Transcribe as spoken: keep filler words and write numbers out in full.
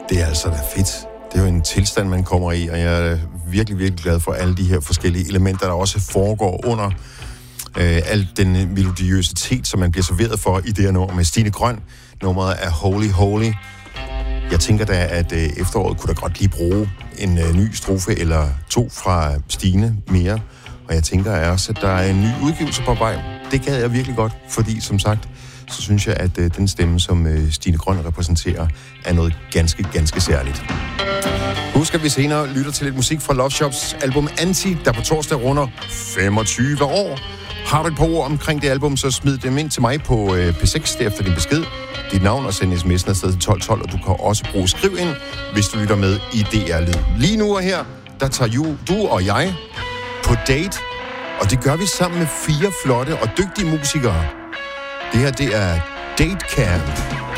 Det er altså da fedt. Det er jo en tilstand, man kommer i, og jeg er virkelig, virkelig glad for alle de her forskellige elementer, der også foregår under øh, al den melodiøsitet, som man bliver serveret for i det her nummer med Stine Grøn. Nummeret er Holy Holy. Jeg tænker da, at øh, efteråret kunne da godt lige bruge en øh, ny strofe eller to fra Stine mere. Og jeg tænker også, at der er en ny udgivelse på vej. Det gad jeg virkelig godt, fordi som sagt, så synes jeg, at øh, den stemme, som øh, Stine Grøn repræsenterer, er noget ganske, ganske særligt. Husk, at vi senere lytter til lidt musik fra Love Shops album Anti, der på torsdag runder femogtyve år. Har du et par ord omkring det album, så smid dem ind til mig på øh, P seks efter din besked. Dit navn og send sms'en afsted til tolv tolv, og du kan også bruge skriv ind, hvis du lytter med i D R-lyd. Lige nu og her, der tager jo, du og jeg på date, og det gør vi sammen med fire flotte og dygtige musikere. Det her, det er Date Camp.